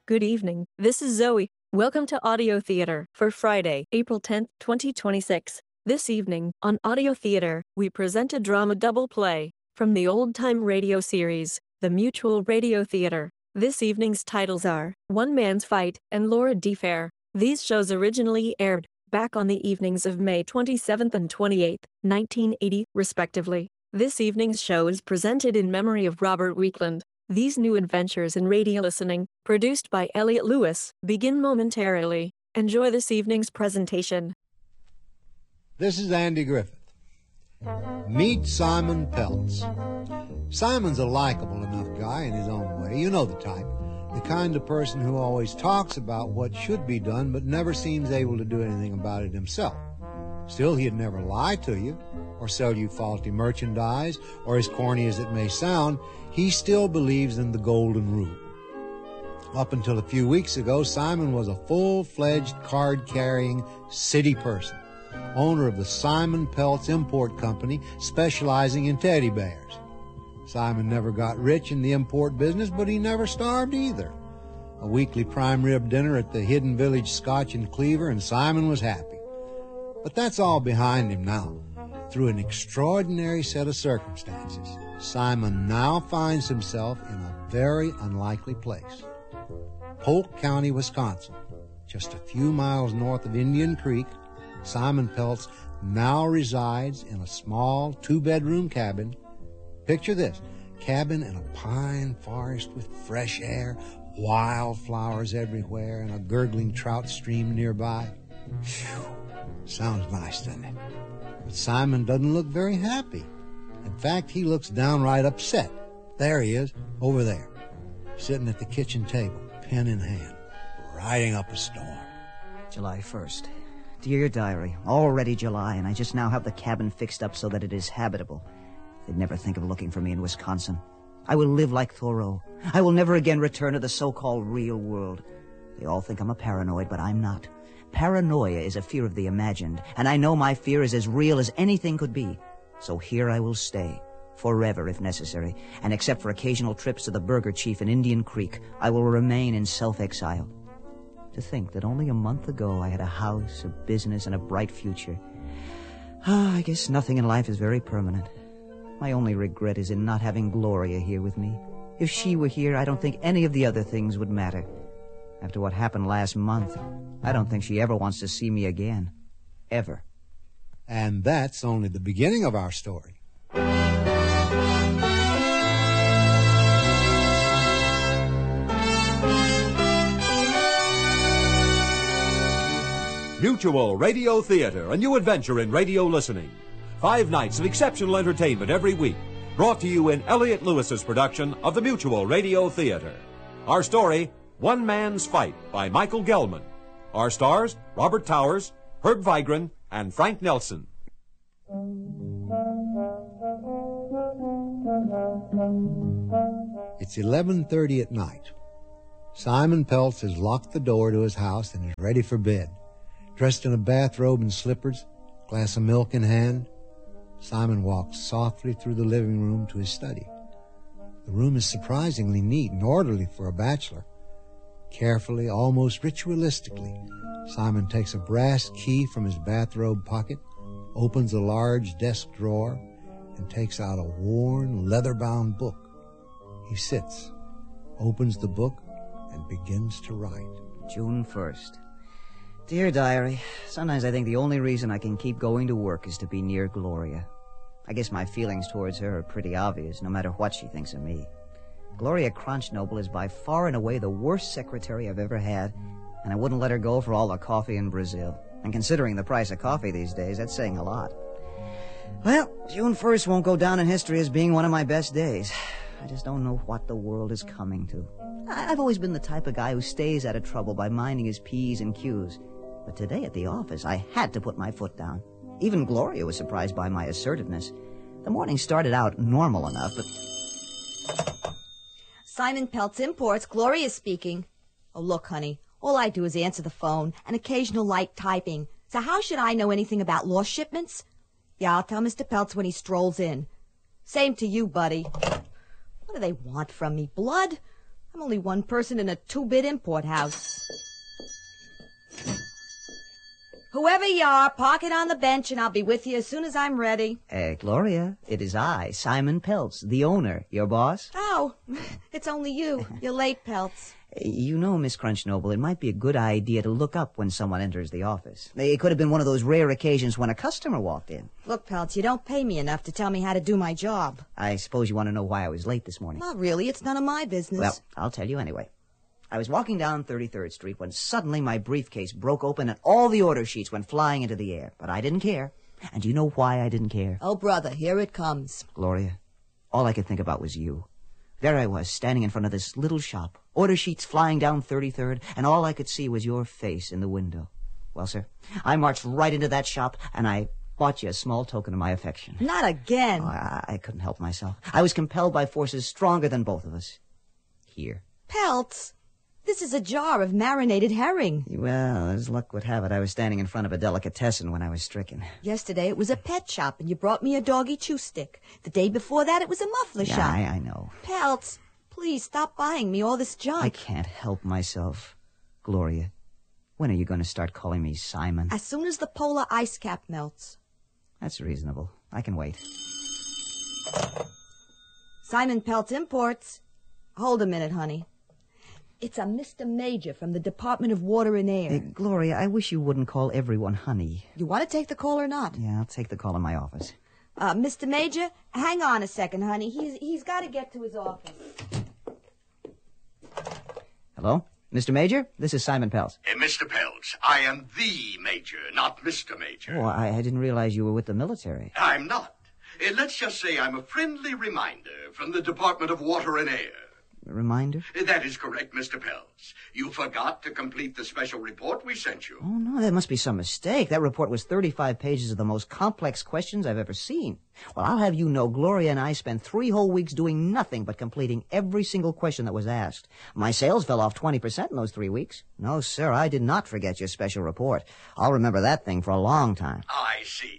Good evening. This is Zoe. Welcome to Audio Theater for Friday, April 10th, 2026. This evening, on Audio Theater, we present a drama double play from the old-time radio series, The Mutual Radio Theater. This evening's titles are One Man's Fight and Laura D. Fair. These shows originally aired back on the evenings of May 27th and 28th, 1980, respectively. This evening's show is presented in memory of Robert Weekland. These new adventures in radio listening, produced by Elliot Lewis, begin momentarily. Enjoy this evening's presentation. This is Andy Griffith. Meet Simon Peltz. Simon's a likable enough guy in his own way. You know the type. The kind of person who always talks about what should be done but never seems able to do anything about it himself. Still, he'd never lie to you or sell you faulty merchandise, or as corny as it may sound, he still believes in the golden rule. Up until a few weeks ago, Simon was a full-fledged card-carrying city person, owner of the Simon Peltz Import Company, specializing in teddy bears. Simon never got rich in the import business, but he never starved either. A weekly prime rib dinner at the Hidden Village Scotch and Cleaver, and Simon was happy. But that's all behind him now. Through an extraordinary set of circumstances, Simon now finds himself in a very unlikely place. Polk County, Wisconsin, just a few miles north of Indian Creek, Simon Peltz now resides in a small two-bedroom cabin. Picture this, cabin in a pine forest with fresh air, wildflowers everywhere, and a gurgling trout stream nearby. Phew, sounds nice, doesn't it? But Simon doesn't look very happy. In fact, he looks downright upset. There he is, over there, sitting at the kitchen table, pen in hand, writing up a storm. July 1st. Dear Diary, already July, and I just now have the cabin fixed up so that it is habitable. They'd never think of looking for me in Wisconsin. I will live like Thoreau. I will never again return to the so-called real world. They all think I'm a paranoid, but I'm not. Paranoia is a fear of the imagined, and I know my fear is as real as anything could be. So here I will stay, forever if necessary, and except for occasional trips to the Burger Chief in Indian Creek, I will remain in self-exile. To think that only a month ago I had a house, a business, and a bright future. I guess nothing in life is very permanent. My only regret is in not having Gloria here with me. If she were here, I don't think any of the other things would matter. After what happened last month, I don't think she ever wants to see me again. Ever. And that's only the beginning of our story. Mutual Radio Theater, a new adventure in radio listening. 5 nights of exceptional entertainment every week, brought to you in Elliot Lewis's production of the Mutual Radio Theater. Our story, One Man's Fight, by Michael Gelman. Our stars, Robert Towers, Herb Vigran, and Frank Nelson. It's 11:30 at night. Simon Peltz has locked the door to his house and is ready for bed. Dressed in a bathrobe and slippers, glass of milk in hand, Simon walks softly through the living room to his study. The room is surprisingly neat and orderly for a bachelor. Carefully, almost ritualistically, Simon takes a brass key from his bathrobe pocket, opens a large desk drawer, and takes out a worn, leather-bound book. He sits, opens the book, and begins to write. June 1st. Dear Diary, sometimes I think the only reason I can keep going to work is to be near Gloria. I guess my feelings towards her are pretty obvious, no matter what she thinks of me. Gloria Crunchnoble is by far and away the worst secretary I've ever had, and I wouldn't let her go for all the coffee in Brazil. And considering the price of coffee these days, that's saying a lot. Well, June 1st won't go down in history as being one of my best days. I just don't know what the world is coming to. I've always been the type of guy who stays out of trouble by minding his P's and Q's. But today at the office, I had to put my foot down. Even Gloria was surprised by my assertiveness. The morning started out normal enough, but... Simon Peltz Imports, Gloria speaking. Oh, look, honey, all I do is answer the phone and occasional light typing. So how should I know anything about lost shipments? Yeah, I'll tell Mr. Peltz when he strolls in. Same to you, buddy. What do they want from me? Blood? I'm only one person in a 2-bit import house. Whoever you are, park it on the bench and I'll be with you as soon as I'm ready. Gloria, it is I, Simon Peltz, the owner, your boss. Oh, it's only you. You're late, Peltz. You know, Miss Crunchnoble, it might be a good idea to look up when someone enters the office. It could have been one of those rare occasions when a customer walked in. Look, Peltz, you don't pay me enough to tell me how to do my job. I suppose you want to know why I was late this morning. Not really. It's none of my business. Well, I'll tell you anyway. I was walking down 33rd Street when suddenly my briefcase broke open and all the order sheets went flying into the air. But I didn't care. And do you know why I didn't care? Oh, brother, here it comes. Gloria, all I could think about was you. There I was, standing in front of this little shop, order sheets flying down 33rd, and all I could see was your face in the window. Well, sir, I marched right into that shop, and I bought you a small token of my affection. Not again. Oh, I couldn't help myself. I was compelled by forces stronger than both of us. Here. Peltz, this is a jar of marinated herring. Well, as luck would have it, I was standing in front of a delicatessen when I was stricken. Yesterday it was a pet shop, and you brought me a doggy chew stick. The day before that it was a muffler shop. Yeah, I know. Peltz, please stop buying me all this junk. I can't help myself. Gloria, when are you going to start calling me Simon? As soon as the polar ice cap melts. That's reasonable. I can wait. Simon Peltz Imports. Hold a minute, honey. It's a Mr. Major from the Department of Water and Air. Gloria, I wish you wouldn't call everyone honey. You want to take the call or not? Yeah, I'll take the call in my office. Mr. Major, hang on a second, honey. He's got to get to his office. Hello? Mr. Major? This is Simon Peltz. Mr. Peltz, I am the Major, not Mr. Major. Oh, I didn't realize you were with the military. I'm not. Let's just say I'm a friendly reminder from the Department of Water and Air. Reminder? That is correct, Mr. Peltz. You forgot to complete the special report we sent you. Oh, no, that must be some mistake. That report was 35 pages of the most complex questions I've ever seen. Well, I'll have you know, Gloria and I spent 3 whole weeks doing nothing but completing every single question that was asked. My sales fell off 20% in those 3 weeks. No, sir, I did not forget your special report. I'll remember that thing for a long time. I see.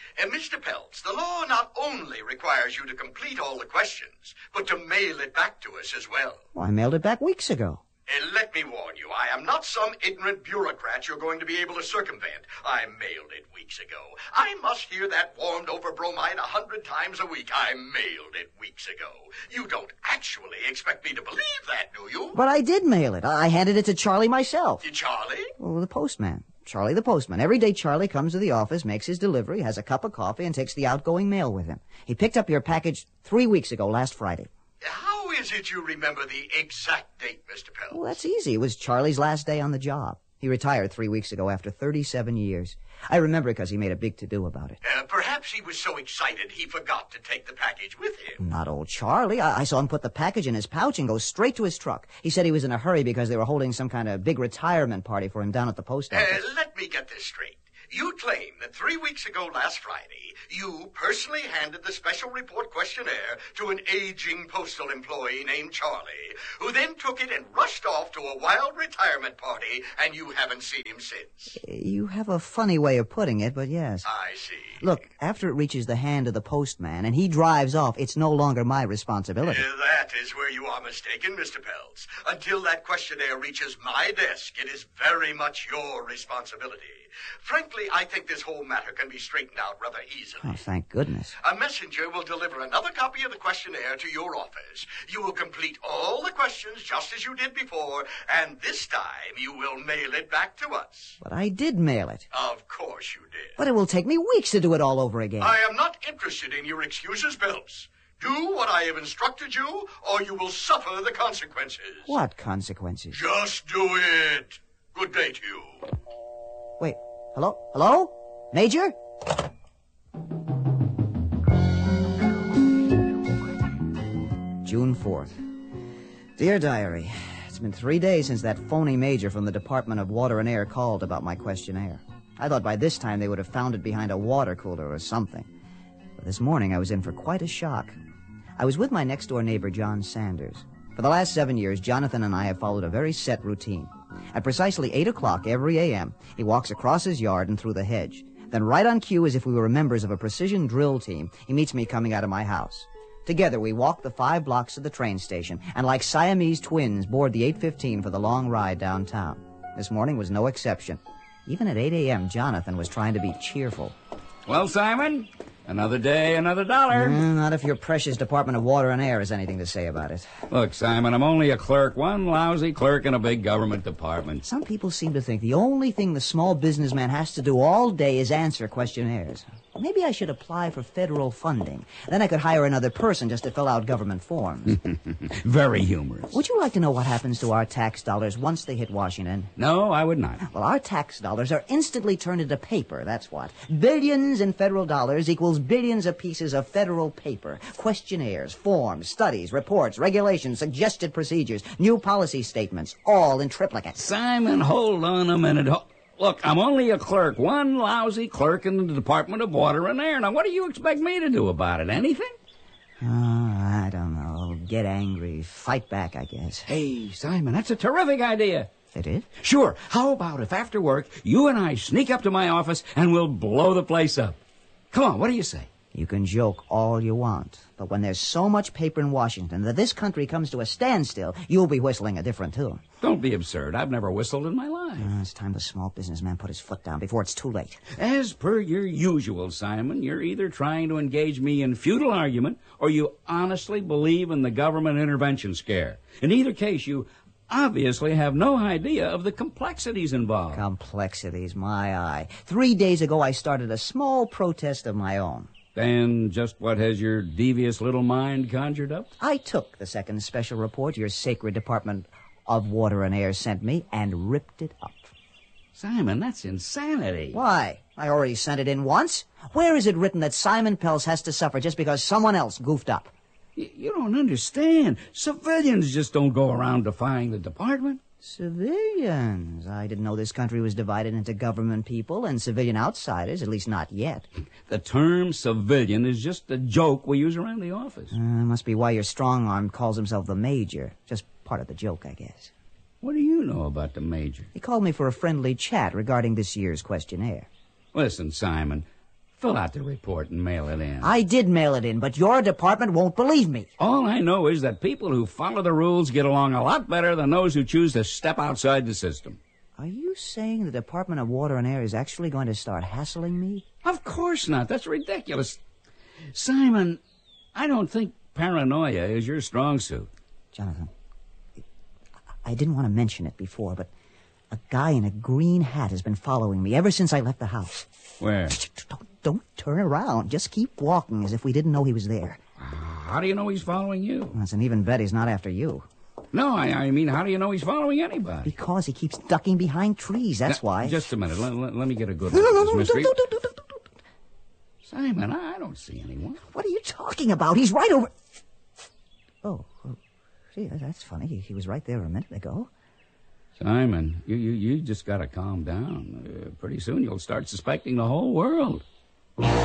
Mr. Peltz, the law not only requires you to complete all the questions, but to mail it back to us as well. Well, I mailed it back weeks ago. Let me warn you, I am not some ignorant bureaucrat you're going to be able to circumvent. I mailed it weeks ago. I must hear that warmed-over bromide 100 times a week. I mailed it weeks ago. You don't actually expect me to believe that, do you? But I did mail it. I handed it to Charlie myself. Charlie? Oh, the postman. Charlie the postman. Every day Charlie comes to the office, makes his delivery, has a cup of coffee, and takes the outgoing mail with him. He picked up your package 3 weeks ago, last Friday. How is it you remember the exact date, Mr. Peltz? Well, that's easy. It was Charlie's last day on the job. He retired 3 weeks ago after 37 years. I remember because he made a big to-do about it. Perhaps he was so excited he forgot to take the package with him. Not old Charlie. I saw him put the package in his pouch and go straight to his truck. He said he was in a hurry because they were holding some kind of big retirement party for him down at the post office. Let me get this straight. You claim that 3 weeks ago last Friday, you personally handed the special report questionnaire to an aging postal employee named Charlie, who then took it and rushed off to a wild retirement party, and you haven't seen him since. You have a funny way of putting it, but yes. I see. Look, after it reaches the hand of the postman and he drives off, it's no longer my responsibility. That is where you are mistaken, Mr. Peltz. Until that questionnaire reaches my desk, it is very much your responsibility. Frankly, I think this whole matter can be straightened out rather easily. Oh, thank goodness. A messenger will deliver another copy of the questionnaire to your office. You will complete all the questions just as you did before, and this time you will mail it back to us. But I did mail it. Of course you did. But it will take me weeks to do it all over again. I am not interested in your excuses, Peltz. Do what I have instructed you, or you will suffer the consequences. What consequences? Just do it. Good day to you. Wait, hello? Hello? Major? June 4th. Dear Diary, it's been 3 days since that phony major from the Department of Water and Air called about my questionnaire. I thought by this time they would have found it behind a water cooler or something. But this morning I was in for quite a shock. I was with my next-door neighbor, John Sanders. For the last 7 years, Jonathan and I have followed a very set routine. At precisely 8 o'clock every a.m., he walks across his yard and through the hedge. Then right on cue, as if we were members of a precision drill team, he meets me coming out of my house. Together, we walked the 5 blocks to the train station, and like Siamese twins, board the 8:15 for the long ride downtown. This morning was no exception. Even at 8 a.m., Jonathan was trying to be cheerful. Well, Simon, another day, another dollar. Not if your precious Department of Water and Air has anything to say about it. Look, Simon, I'm only a clerk, one lousy clerk in a big government department. Some people seem to think the only thing the small businessman has to do all day is answer questionnaires. Maybe I should apply for federal funding. Then I could hire another person just to fill out government forms. Very humorous. Would you like to know what happens to our tax dollars once they hit Washington? No, I would not. Well, our tax dollars are instantly turned into paper, that's what. Billions in federal dollars equals billions of pieces of federal paper. Questionnaires, forms, studies, reports, regulations, suggested procedures, new policy statements, all in triplicate. Simon, hold on a minute. Look, I'm only a clerk, one lousy clerk in the Department of Water and Air. Now, what do you expect me to do about it? Anything? I don't know. Get angry. Fight back, I guess. Hey, Simon, that's a terrific idea. It is? Sure. How about if after work, you and I sneak up to my office and we'll blow the place up? Come on, what do you say? You can joke all you want, but when there's so much paper in Washington that this country comes to a standstill, you'll be whistling a different tune. Don't be absurd. I've never whistled in my life. It's time the small businessman put his foot down before it's too late. As per your usual, Simon, you're either trying to engage me in futile argument or you honestly believe in the government intervention scare. In either case, you obviously have no idea of the complexities involved. Complexities, my eye. 3 days ago, I started a small protest of my own. And just what has your devious little mind conjured up? I took the second special report your sacred Department of Water and Air sent me and ripped it up. Simon, that's insanity. Why? I already sent it in once. Where is it written that Simon Pelz has to suffer just because someone else goofed up? You don't understand. Civilians just don't go around defying the department. Civilians? I didn't know this country was divided into government people and civilian outsiders, at least not yet. The term civilian is just a joke we use around the office. Must be why your strong-arm calls himself the Major. Just part of the joke, I guess. What do you know about the Major? He called me for a friendly chat regarding this year's questionnaire. Listen, Simon, fill out the report and mail it in. I did mail it in, but your department won't believe me. All I know is that people who follow the rules get along a lot better than those who choose to step outside the system. Are you saying the Department of Water and Air is actually going to start hassling me? Of course not. That's ridiculous. Simon, I don't think paranoia is your strong suit. Jonathan, I didn't want to mention it before, but a guy in a green hat has been following me ever since I left the house. Where? Don't turn around. Just keep walking as if we didn't know he was there. How do you know he's following you? That's an even bet he's not after you. No, I mean, how do you know he's following anybody? Because he keeps ducking behind trees, that's why. Just a minute. Let me get a good look at this mystery. Simon, I don't see anyone. What are you talking about? He's right over... Oh, gee, that's funny. He was right there a minute ago. Simon, you just got to calm down. Pretty soon you'll start suspecting the whole world.